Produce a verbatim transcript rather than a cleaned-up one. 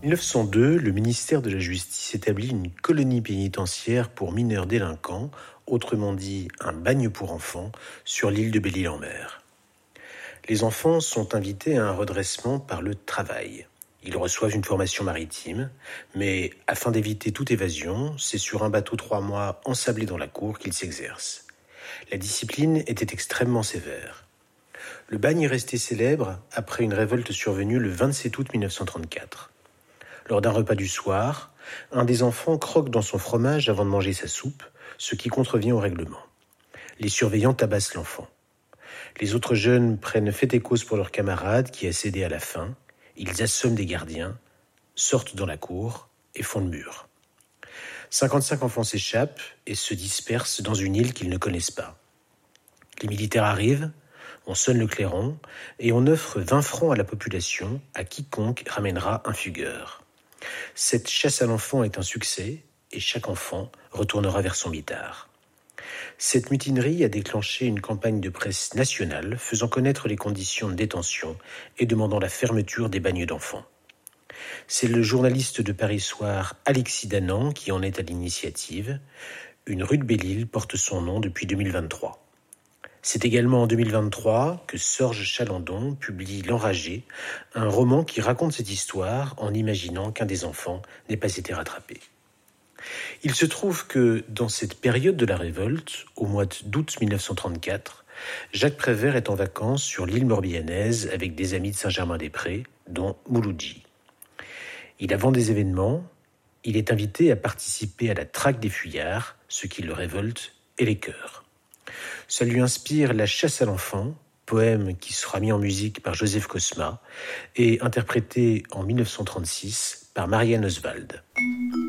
mille neuf cent deux, le ministère de la Justice établit une colonie pénitentiaire pour mineurs délinquants, autrement dit un bagne pour enfants, sur l'île de Belle-Île-en-Mer. Les enfants sont invités à un redressement par le travail. Ils reçoivent une formation maritime, mais afin d'éviter toute évasion, c'est sur un bateau trois mois ensablé dans la cour qu'ils s'exercent. La discipline était extrêmement sévère. Le bagne est resté célèbre après une révolte survenue le vingt-sept août mille neuf cent trente-quatre. Lors d'un repas du soir, un des enfants croque dans son fromage avant de manger sa soupe, ce qui contrevient au règlement. Les surveillants tabassent l'enfant. Les autres jeunes prennent fait et cause pour leur camarade qui a cédé à la faim. Ils assomment des gardiens, sortent dans la cour et font le mur. cinquante-cinq enfants s'échappent et se dispersent dans une île qu'ils ne connaissent pas. Les militaires arrivent, on sonne le clairon et on offre vingt francs à la population à quiconque ramènera un fugueur. Cette chasse à l'enfant est un succès et chaque enfant retournera vers son mitard. Cette mutinerie a déclenché une campagne de presse nationale faisant connaître les conditions de détention et demandant la fermeture des bagnes d'enfants. C'est le journaliste de Paris Soir Alexis Danan qui en est à l'initiative. Une rue de Belle-Île porte son nom depuis deux mille vingt-trois. C'est également en deux mille vingt-trois que Sorge Chalandon publie L'Enragé, un roman qui raconte cette histoire en imaginant qu'un des enfants n'ait pas été rattrapé. Il se trouve que, dans cette période de la révolte, au mois d'août mille neuf cent trente-quatre, Jacques Prévert est en vacances sur l'île morbihanaise avec des amis de Saint-Germain-des-Prés, dont Mouloudji. Il avance des événements, il est invité à participer à la traque des fuyards, ce qui le révolte et l'écœure. Ça lui inspire La chasse à l'enfant, poème qui sera mis en musique par Joseph Cosma et interprété en mille neuf cent trente-six par Marianne Oswald.